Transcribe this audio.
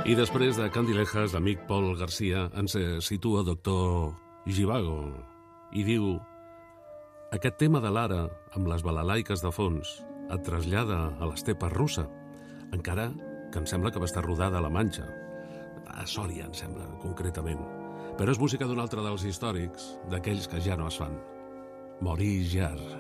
I després de Candilejas, l'amic Pol Garcia ens situa Doctor Zhivago i diu: aquest tema de l'ara, amb les balalaiques de fons, et trasllada a l'estepa russa, encara que em sembla que va estar rodada a la Manxa, a Sòria, em sembla, concretament. Però és música d'un altre dels històrics, d'aquells que ja no es fan. Maurice Jarre.